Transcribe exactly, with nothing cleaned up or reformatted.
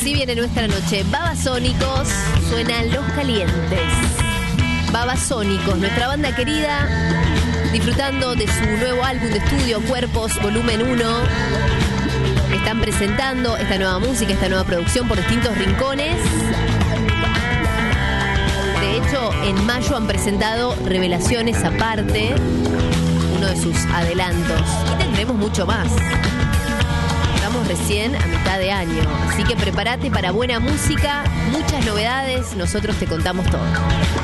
Así viene nuestra noche. Babasónicos, suenan Los Calientes. Babasónicos, nuestra banda querida, disfrutando de su nuevo álbum de estudio, Cuerpos, volumen uno. Están presentando esta nueva música, esta nueva producción por distintos rincones. De hecho, en mayo han presentado Revelaciones Aparte, uno de sus adelantos. Y tendremos mucho más. Estamos recién a mitad de año, así que prepárate para buena música, muchas novedades, nosotros te contamos todo.